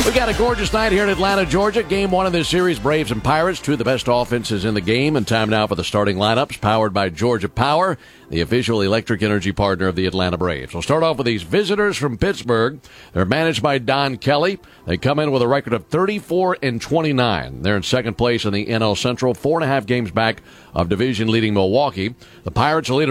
We got a gorgeous night here in Atlanta, Georgia. Game one of this series, Braves and Pirates, two of the best offenses in the game. And time now for the starting lineups, powered by Georgia Power, the official electric energy partner of the Atlanta Braves. We'll start off with these visitors from Pittsburgh. They're managed by Don Kelly. They come in with a record of 34-29. They're in second place in the NL Central, 4.5 games back of division-leading Milwaukee. The Pirates are leading